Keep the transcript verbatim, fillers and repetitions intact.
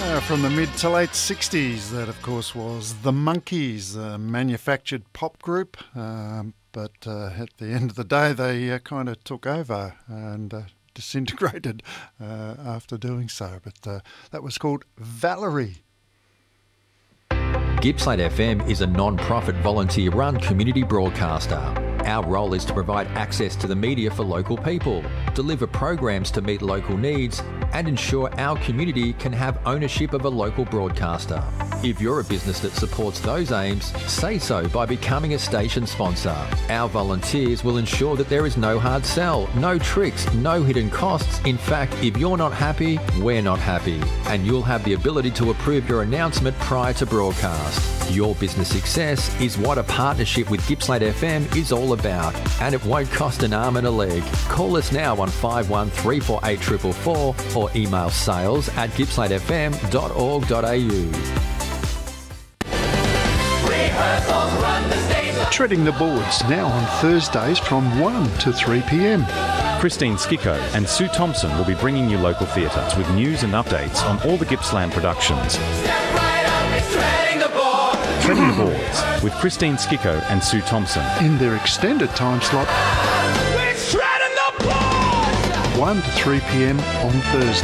Uh, from the mid to late sixties, that of course was the Monkees, a manufactured pop group, um, but uh, at the end of the day they uh, kind of took over and uh, disintegrated uh, after doing so. But uh, that was called Valerie. Gippsland F M is a non-profit volunteer-run community broadcaster. Our role is to provide access to the media for local people, deliver programs to meet local needs, and ensure our community can have ownership of a local broadcaster. If you're a business that supports those aims, say so by becoming a station sponsor. Our volunteers will ensure that there is no hard sell, no tricks, no hidden costs. In fact, if you're not happy, we're not happy. And you'll have the ability to approve your announcement prior to broadcast. Your business success is what a partnership with Gippsland F M is all about, and it won't cost an arm and a leg. Call us now on five one three four eight four four four or email sales at gippsland f m dot org dot a u. Treading the Boards, now on Thursdays from one to three p m. Christine Skicko and Sue Thompson will be bringing you local theatre with news and updates on all the Gippsland productions. Treading the Boards with Christine Skicko and Sue Thompson. In their extended time slot, one to three p m on Thursday.